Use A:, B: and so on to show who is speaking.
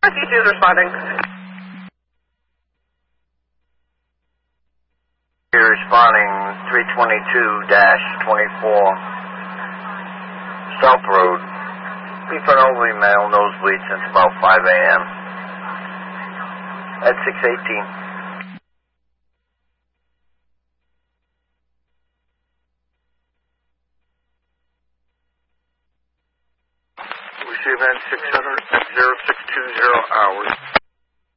A: RC2 is responding.
B: You're responding 322-24 South Road. Only male nosebleed since about 5 a.m. at 618.
C: Receive N67 at 0620 hours.